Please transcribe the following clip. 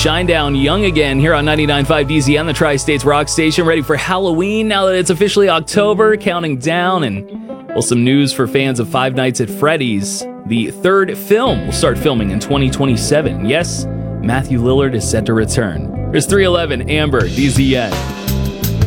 Shinedown Young again here on 99.5 DZN, the Tri-States Rock Station, ready for Halloween now that it's officially October, counting down. And, well, some news for fans of Five Nights at Freddy's. The third film will start filming in 2027. Yes, Matthew Lillard is set to return. There's 311 Amber, DZN.